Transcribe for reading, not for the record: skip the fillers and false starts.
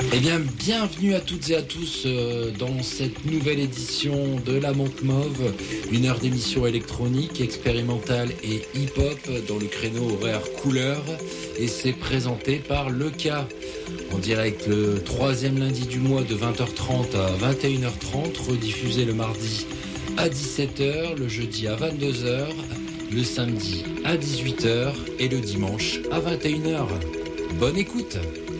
Eh bien, bienvenue à toutes et à tous dans cette nouvelle édition de La Montre Mauve, une heure d'émission électronique, expérimentale et hip-hop dans le créneau horaire couleur, et c'est présenté par Leka, en direct le troisième lundi du mois de 20h30 à 21h30, rediffusé le mardi à 17h, le jeudi à 22h, le samedi à 18h et le dimanche à 21h. Bonne écoute!